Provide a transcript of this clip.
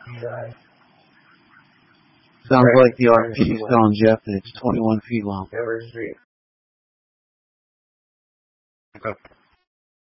Sounds like the RPG's telling Jeff that it's 21 feet long.